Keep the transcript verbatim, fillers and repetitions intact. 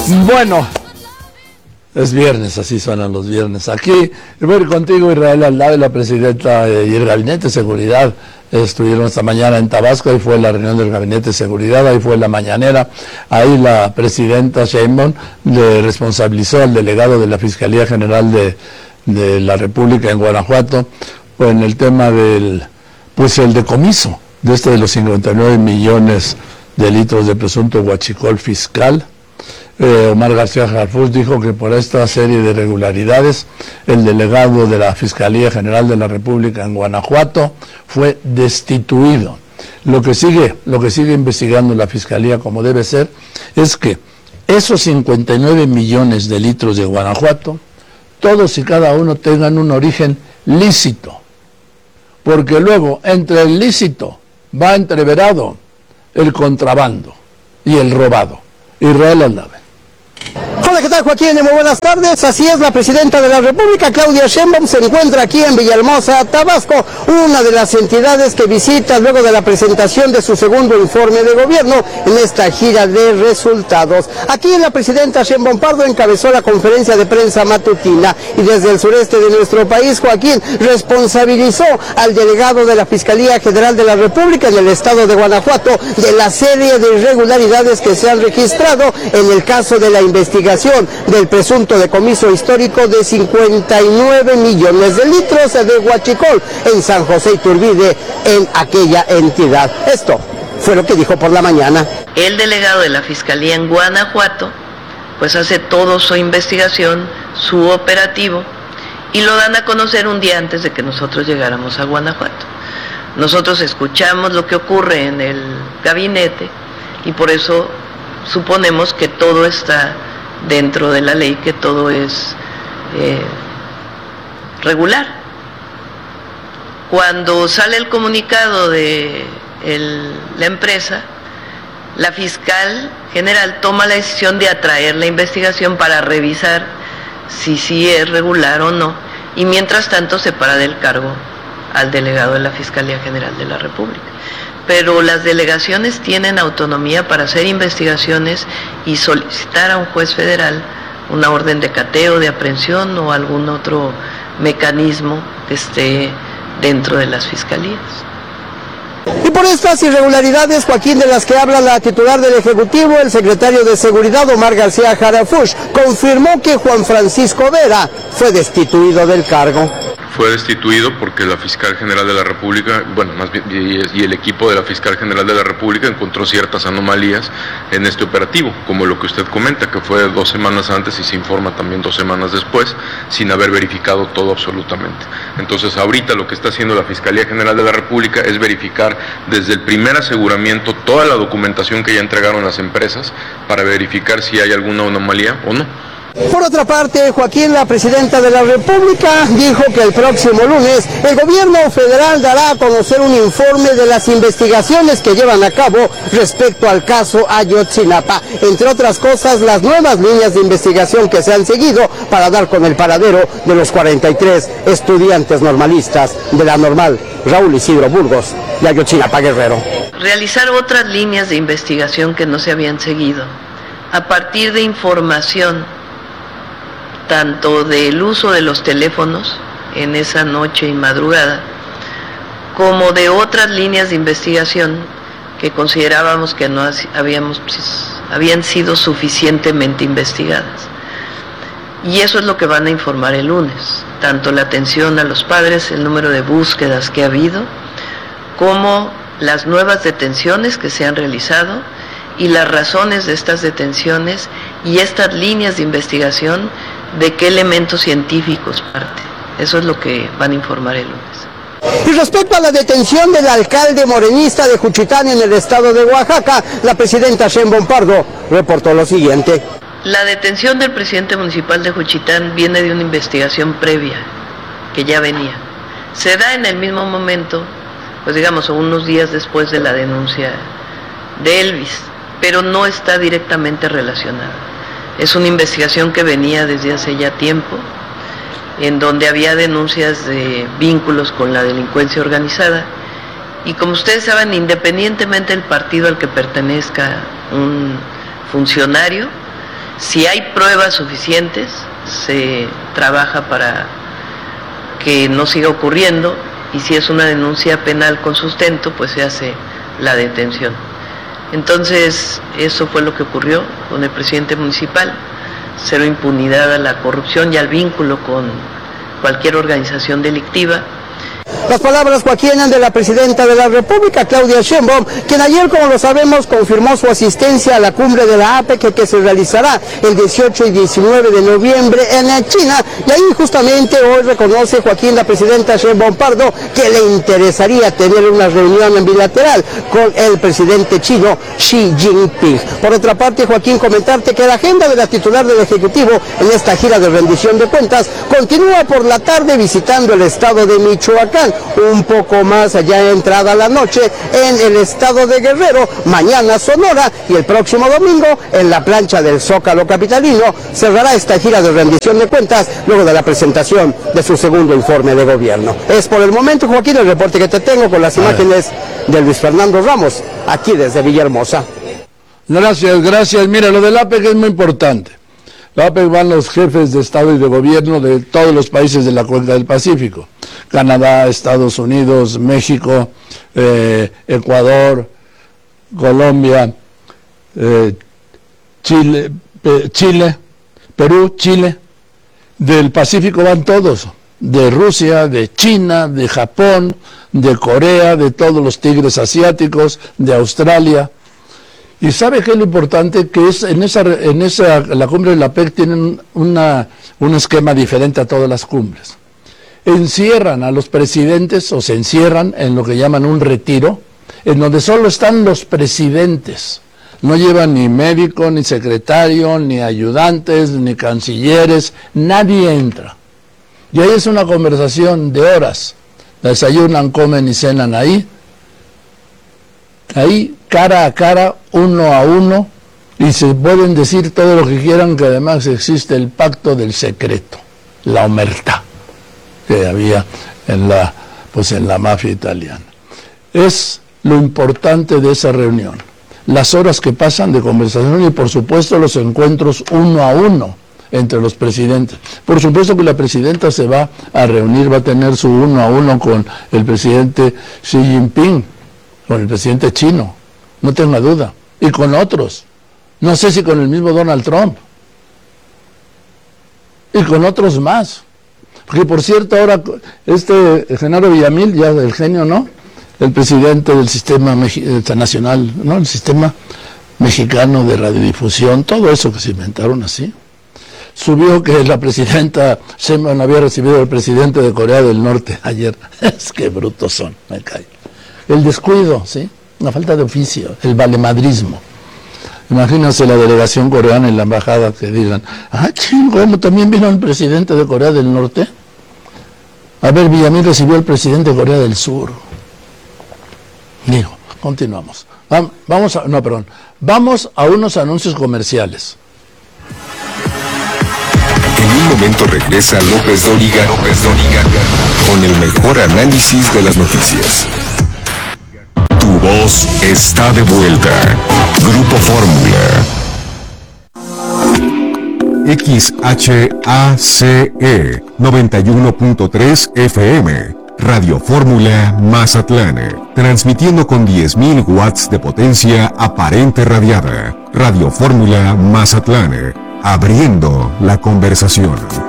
Bueno, es viernes, así suenan los viernes. Aquí, voy a ir contigo, Israel Aldave, la presidenta y el Gabinete de Seguridad. Estuvieron esta mañana en Tabasco, ahí fue la reunión del Gabinete de Seguridad, ahí fue la mañanera. Ahí la presidenta Sheinbaum le responsabilizó al delegado de la Fiscalía General de, de la República en Guanajuato, pues en el tema del, pues el decomiso de este de los cincuenta y nueve millones de litros de presunto huachicol fiscal. Eh, Omar García Harfuch dijo que por esta serie de irregularidades el delegado de la Fiscalía General de la República en Guanajuato fue destituido. Lo que sigue, lo que sigue investigando la Fiscalía como debe ser es que esos cincuenta y nueve millones de litros de Guanajuato, todos y cada uno tengan un origen lícito, porque luego entre el lícito va entreverado el contrabando y el robado. Israel Aldave. Hola, ¿qué tal, Joaquín? Muy buenas tardes. Así es, la presidenta de la República, Claudia Sheinbaum, se encuentra aquí en Villahermosa, Tabasco, una de las entidades que visita luego de la presentación de su segundo informe de gobierno en esta gira de resultados. Aquí la presidenta Sheinbaum Pardo encabezó la conferencia de prensa matutina y desde el sureste de nuestro país, Joaquín, responsabilizó al delegado de la Fiscalía General de la República en el estado de Guanajuato de la serie de irregularidades que se han registrado en el caso de la investigación del presunto decomiso histórico de cincuenta y nueve millones de litros de huachicol en San José Iturbide, en aquella entidad. Esto fue lo que dijo por la mañana. El delegado de la Fiscalía en Guanajuato, pues hace todo su investigación, su operativo, y lo dan a conocer un día antes de que nosotros llegáramos a Guanajuato. Nosotros escuchamos lo que ocurre en el gabinete y por eso suponemos que todo está dentro de la ley, que todo es eh, regular. Cuando sale el comunicado de el, la empresa, la fiscal general toma la decisión de atraer la investigación para revisar si sí es regular o no, y mientras tanto se para del cargo al delegado de la Fiscalía General de la República. Pero las delegaciones tienen autonomía para hacer investigaciones y solicitar a un juez federal una orden de cateo, de aprehensión o algún otro mecanismo que esté dentro de las fiscalías. Y por estas irregularidades, Joaquín, de las que habla la titular del Ejecutivo, el secretario de Seguridad, Omar García Harfuch, confirmó que Juan Francisco Vera fue destituido del cargo. Fue destituido porque la Fiscal General de la República, bueno, más bien, y, y el equipo de la Fiscal General de la República encontró ciertas anomalías en este operativo, como lo que usted comenta, que fue dos semanas antes y se informa también dos semanas después, sin haber verificado todo absolutamente. Entonces, ahorita lo que está haciendo la Fiscalía General de la República es verificar desde el primer aseguramiento toda la documentación que ya entregaron las empresas para verificar si hay alguna anomalía o no. Por otra parte, Joaquín, la presidenta de la República dijo que el próximo lunes el gobierno federal dará a conocer un informe de las investigaciones que llevan a cabo respecto al caso Ayotzinapa. Entre otras cosas, las nuevas líneas de investigación que se han seguido para dar con el paradero de los cuarenta y tres estudiantes normalistas de la Normal Raúl Isidro Burgos de Ayotzinapa, Guerrero. Realizar otras líneas de investigación que no se habían seguido a partir de información tanto del uso de los teléfonos en esa noche y madrugada, como de otras líneas de investigación que considerábamos que no habíamos, habían sido suficientemente investigadas. Y eso es lo que van a informar el lunes, tanto la atención a los padres, el número de búsquedas que ha habido, como las nuevas detenciones que se han realizado y las razones de estas detenciones y estas líneas de investigación, de qué elementos científicos parte. Eso es lo que van a informar el lunes. Y respecto a la detención del alcalde morenista de Juchitán en el estado de Oaxaca, la presidenta Sheinbaum Pardo reportó lo siguiente. La detención del presidente municipal de Juchitán viene de una investigación previa, que ya venía. Se da en el mismo momento, pues digamos, unos días después de la denuncia de Elvis, pero no está directamente relacionada. Es una investigación que venía desde hace ya tiempo, en donde había denuncias de vínculos con la delincuencia organizada, y como ustedes saben, independientemente del partido al que pertenezca un funcionario, Si hay pruebas suficientes, se trabaja para que no siga ocurriendo, y si es una denuncia penal con sustento, pues se hace la detención. Entonces, eso fue lo que ocurrió con el presidente municipal. Cero impunidad a la corrupción y al vínculo con cualquier organización delictiva. Las palabras, Joaquín, de la presidenta de la República, Claudia Sheinbaum, quien ayer, como lo sabemos, confirmó su asistencia a la cumbre de la A P E C que se realizará el dieciocho y diecinueve de noviembre en China. Y ahí justamente hoy reconoce, Joaquín, la presidenta Sheinbaum Pardo, que le interesaría tener una reunión bilateral con el presidente chino Xi Jinping. Por otra parte, Joaquín, comentarte que la agenda de la titular del Ejecutivo en esta gira de rendición de cuentas continúa por la tarde visitando el estado de Michoacán. Un poco más allá, entrada la noche, en el estado de Guerrero, mañana Sonora, y el próximo domingo en la plancha del Zócalo capitalino cerrará esta gira de rendición de cuentas luego de la presentación de su segundo informe de gobierno. Es por el momento, Joaquín, el reporte que te tengo con las imágenes de Luis Fernando Ramos, aquí desde Villahermosa. Gracias, gracias. Mira, lo del A P E C es muy importante. La A P E C van los jefes de Estado y de Gobierno de todos los países de la Cuenca del Pacífico. Canadá, Estados Unidos, México, eh, Ecuador, Colombia, eh, Chile, eh, Chile, Perú, Chile. Del Pacífico van todos. De Rusia, de China, de Japón, de Corea, de todos los tigres asiáticos, de Australia. Y ¿sabe qué es lo importante? Que es en esa, en esa la cumbre de la A P E C tienen una, un esquema diferente a todas las cumbres. Encierran a los presidentes, o se encierran en lo que llaman un retiro, en donde solo están los presidentes. No llevan ni médico, ni secretario, ni ayudantes, ni cancilleres, nadie entra. Y ahí es una conversación de horas. Desayunan, comen y cenan ahí. Ahí, cara a cara, uno a uno, y se pueden decir todo lo que quieran, que además existe el pacto del secreto, la omertà, que había en la, pues en la mafia italiana. Es lo importante de esa reunión, las horas que pasan de conversación y por supuesto los encuentros uno a uno entre los presidentes. Por supuesto que la presidenta se va a reunir, va a tener su uno a uno con el presidente Xi Jinping, con el presidente chino, no tenga duda, y con otros, no sé si con el mismo Donald Trump, y con otros más, porque por cierto ahora este Genaro Villamil, ya el genio, ¿no?, el presidente del sistema nacional, ¿no?, el sistema mexicano de radiodifusión, todo eso que se inventaron así, subió que la presidenta Sheinbaum había recibido al presidente de Corea del Norte ayer. Es que brutos son, me cae. El descuido, ¿sí? La falta de oficio, el valemadrismo. Imagínense la delegación coreana en la embajada que digan, ah, chingo, ¿cómo también vino el presidente de Corea del Norte? A ver, Villamil recibió al presidente de Corea del Sur. Digo, continuamos. Vamos a, no, perdón, vamos a unos anuncios comerciales. En un momento regresa López Dóriga, López Dóriga, con el mejor análisis de las noticias. Tu voz está de vuelta. Grupo Fórmula. X H A C E noventa y uno punto tres F M. Radio Fórmula Mazatlán. Transmitiendo con diez mil watts de potencia aparente radiada. Radio Fórmula Mazatlán. Abriendo la conversación.